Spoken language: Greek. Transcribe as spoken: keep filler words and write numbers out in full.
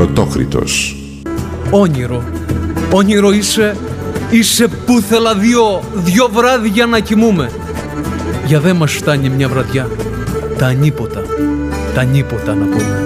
πρωτόχρητος. Όνειρο, όνειρο είσαι, είσαι που θέλα δυο, δυο βράδια να κοιμούμε. Για δε μας φτάνει μια βραδιά, τα ανίποτα, τα ανίποτα να πούμε.